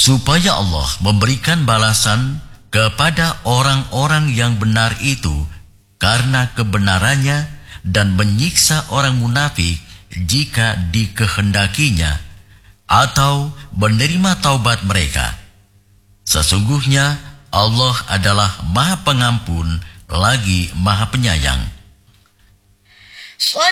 supaya Allah memberikan balasan kepada orang-orang yang benar itu karena kebenarannya dan menyiksa orang munafik jika dikehendakinya atau menerima taubat mereka. Sesungguhnya Allah adalah Maha Pengampun lagi Maha Penyayang.